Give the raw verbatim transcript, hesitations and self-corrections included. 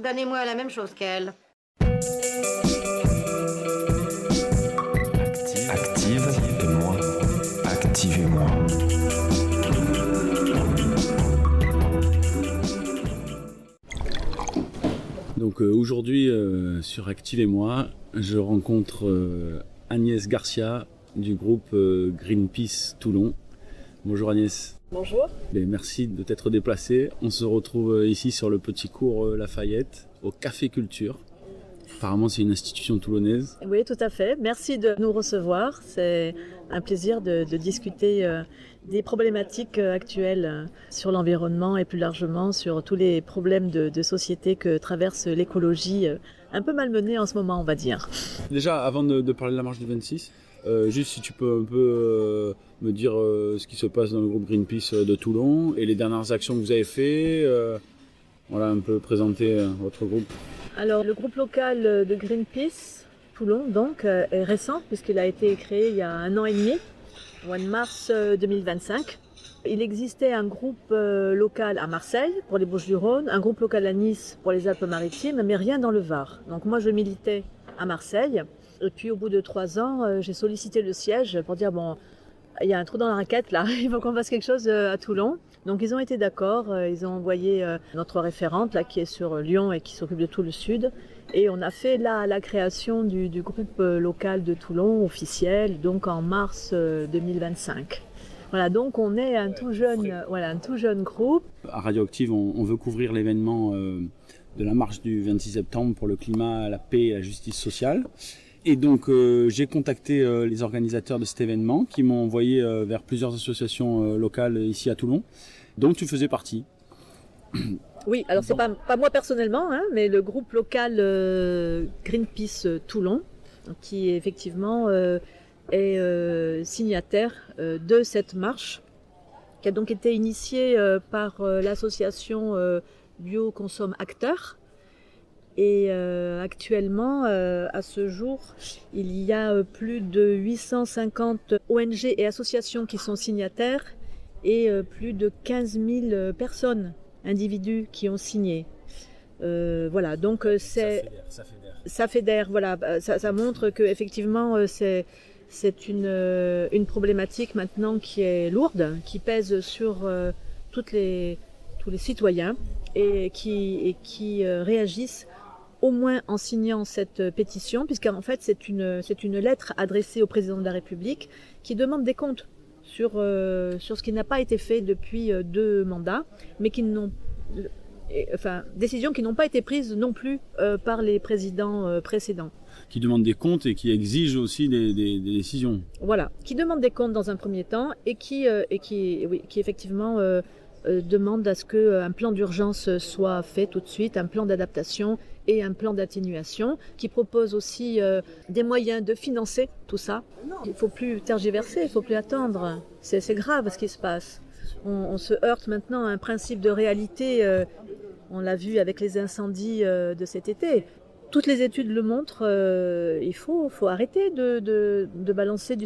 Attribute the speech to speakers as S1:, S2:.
S1: donnez-moi la même chose qu'elle.
S2: Active, active-moi, activez-moi.
S3: Donc euh, aujourd'hui euh, sur Activez-moi, je rencontre euh, Agnès Garcia du groupe euh, Greenpeace Toulon. Bonjour Agnès.
S4: Bonjour.
S3: Et merci de t'être déplacée. On se retrouve ici sur le petit cours euh, Lafayette, au Café Culture. Apparemment, c'est une institution toulonnaise.
S4: Oui, tout à fait. Merci de nous recevoir. C'est un plaisir de, de discuter euh, des problématiques euh, actuelles euh, sur l'environnement et plus largement sur tous les problèmes de, de société que traverse l'écologie, euh, un peu malmenée en ce moment, on va dire.
S3: Déjà, avant de, de parler de la marche du vingt-six, euh, juste si tu peux un peu euh, me dire euh, ce qui se passe dans le groupe Greenpeace de Toulon et les dernières actions que vous avez faites. Euh, voilà, un peu présenter euh, votre groupe.
S4: Alors, le groupe local de Greenpeace Toulon, donc, est récent puisqu'il a été créé il y a un an et demi, au mois de mars deux mille vingt-cinq. Il existait un groupe local à Marseille pour les Bouches-du-Rhône, un groupe local à Nice pour les Alpes-Maritimes, mais rien dans le Var. Donc moi, je militais à Marseille. Et puis, au bout de trois ans, j'ai sollicité le siège pour dire, bon, il y a un trou dans la raquette là, il faut qu'on fasse quelque chose à Toulon. Donc ils ont été d'accord, ils ont envoyé notre référente là, qui est sur Lyon et qui s'occupe de tout le sud. Et on a fait là la création du, du groupe local de Toulon officiel, donc en mars deux mille vingt-cinq. Voilà, donc on est un tout jeune, voilà, un tout jeune groupe.
S3: À Radioactive, on, on veut couvrir l'événement euh, de la marche du vingt-six septembre pour le climat, la paix et la justice sociale. Et donc euh, j'ai contacté euh, les organisateurs de cet événement qui m'ont envoyé euh, vers plusieurs associations euh, locales ici à Toulon, dont tu faisais partie.
S4: Oui, alors c'est pas, pas moi personnellement, hein, mais le groupe local euh, Greenpeace Toulon, qui effectivement euh, est euh, signataire euh, de cette marche, qui a donc été initiée euh, par euh, l'association euh, Bio Consomme Acteurs. Et euh, actuellement, euh, à ce jour, il y a euh, plus de huit cent cinquante O N G et associations qui sont signataires et euh, plus de quinze mille personnes, individus qui ont signé. Euh, voilà, donc euh, c'est,
S3: ça fédère, ça fédère.
S4: Ça fédère, voilà, ça, ça montre que effectivement euh, c'est c'est une euh, une problématique maintenant qui est lourde, qui pèse sur euh, toutes les tous les citoyens et qui et qui euh, réagissent au moins en signant cette pétition, puisqu'en fait c'est une, c'est une lettre adressée au président de la République qui demande des comptes sur, euh, sur ce qui n'a pas été fait depuis deux mandats, mais qui n'ont, enfin, décisions qui n'ont pas été prises non plus euh, par les présidents euh, précédents.
S3: Qui demandent des comptes et qui exigent aussi des, des, des décisions.
S4: Voilà, qui demandent des comptes dans un premier temps et qui, euh, et qui, oui, qui effectivement euh, euh, demandent à ce qu'un plan d'urgence soit fait tout de suite, un plan d'adaptation et un plan d'atténuation qui propose aussi euh, des moyens de financer tout ça. Il ne faut plus tergiverser, il ne faut plus attendre. C'est, c'est grave ce qui se passe. On, on se heurte maintenant à un principe de réalité, euh, on l'a vu avec les incendies euh, de cet été. Toutes les études le montrent, euh, il faut, faut arrêter de, de, de balancer du